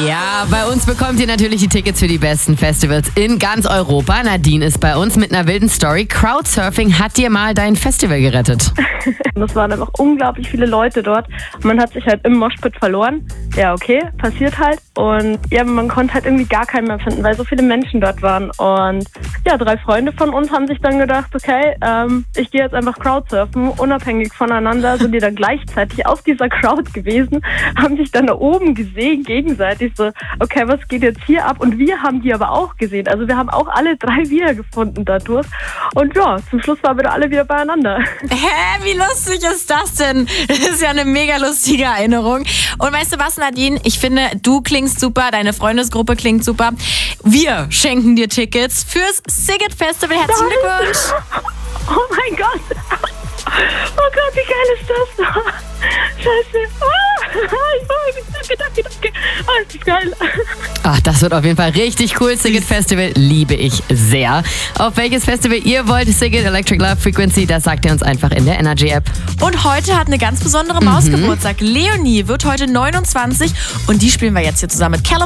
Ja, bei uns bekommt ihr natürlich die Tickets für die besten Festivals in ganz Europa. Nadine ist bei uns mit einer wilden Story. Crowdsurfing hat dir mal dein Festival gerettet. Das waren einfach unglaublich viele Leute dort. Man hat sich halt im Moshpit verloren. Ja, okay, passiert halt. Und ja, man konnte halt irgendwie gar keinen mehr finden, weil so viele Menschen dort waren. Und ja, 3 Freunde von uns haben sich dann gedacht, okay, ich gehe jetzt einfach Crowdsurfen. Unabhängig voneinander sind die dann gleichzeitig auf dieser Crowd gewesen, haben sich dann da oben gesehen, gegenseitig so, okay, was geht jetzt hier ab? Und wir haben die aber auch gesehen. Also wir haben auch alle 3 wiedergefunden dadurch. Und ja, zum Schluss waren wir da alle wieder beieinander. Hä, wie lustig ist das denn? Das ist ja eine mega lustige Erinnerung. Und weißt du was, Nadine? Ich finde, du klingst super, deine Freundesgruppe klingt super. Wir schenken dir Tickets fürs Siget Festival. Herzlichen Glückwunsch! Oh mein Gott! Oh Gott, wie geil ist das? Scheiße. Danke. Oh, das ist geil. Ach, das wird auf jeden Fall richtig cool. Siget Festival liebe ich sehr. Auf welches Festival ihr wollt, Siget Electric Love Frequency, das sagt ihr uns einfach in der Energy App. Und heute hat eine ganz besondere Maus Geburtstag. Leonie wird heute 29 und die spielen wir jetzt hier zusammen mit Callum